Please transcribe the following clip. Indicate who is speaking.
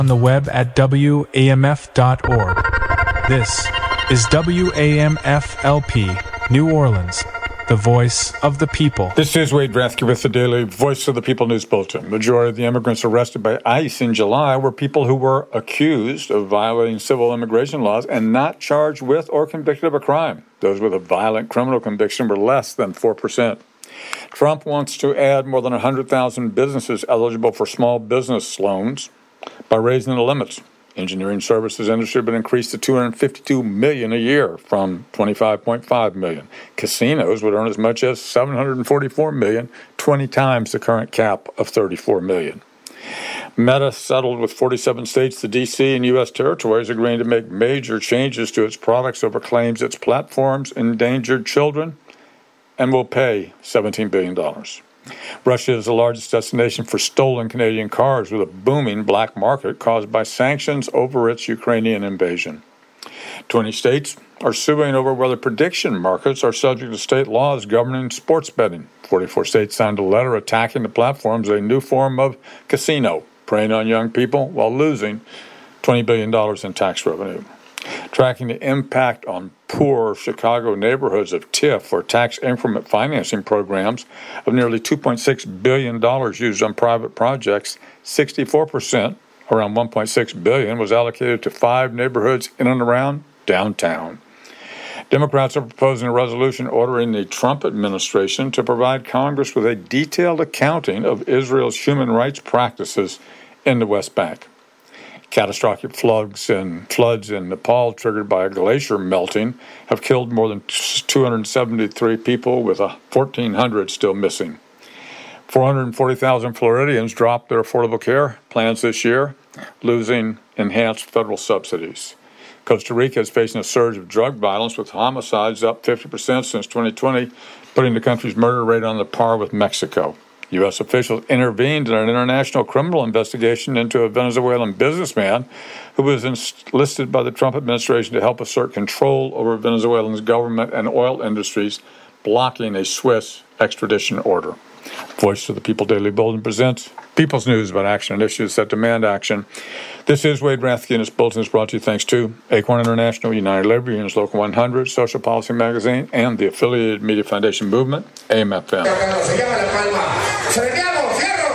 Speaker 1: on the web at WAMF.org. This is WAMF-LP, New Orleans, the voice of the people.
Speaker 2: This is Wade Rathke with the Daily Voice of the People News Bulletin. Majority of the immigrants arrested by ICE in July were people who were accused of violating civil immigration laws and not charged with or convicted of a crime. Those with a violent criminal conviction were less than 4%. Trump wants to add more than 100,000 businesses eligible for small business loans by raising the limits. Engineering services industry would increase to $252 million a year from $25.5 million. Casinos would earn as much as $744 million, 20 times the current cap of $34 million. Meta settled with 47 states, the D.C. and U.S. territories, agreeing to make major changes to its products over claims its platforms endangered children and will pay $17 billion. Russia is the largest destination for stolen Canadian cars, with a booming black market caused by sanctions over its Ukrainian invasion. 20 states are suing over whether prediction markets are subject to state laws governing sports betting. 44 states signed a letter attacking the platforms as a new form of casino, preying on young people while losing $20 billion in tax revenue. Tracking the impact on poor Chicago neighborhoods of TIF, or tax increment financing programs, of nearly $2.6 billion used on private projects, 64%, around $1.6 billion, was allocated to 5 neighborhoods in and around downtown. Democrats are proposing a resolution ordering the Trump administration to provide Congress with a detailed accounting of Israel's human rights practices in the West Bank. Catastrophic floods in Nepal triggered by a glacier melting have killed more than 273 people, with 1,400 still missing. 440,000 Floridians dropped their affordable care plans this year, losing enhanced federal subsidies. Costa Rica is facing a surge of drug violence, with homicides up 50% since 2020, putting the country's murder rate on the par with Mexico. U.S. officials intervened in an international criminal investigation into a Venezuelan businessman who was enlisted by the Trump administration to help assert control over Venezuela's government and oil industries, blocking a Swiss extradition order. Voice of the People Daily Bulletin presents People's News about action and issues that demand action. This is Wade Rathke, and this bulletin is brought to you thanks to Acorn International, United Labor Unions Local 100, Social Policy Magazine, and the affiliated Media Foundation Movement, AM/FM.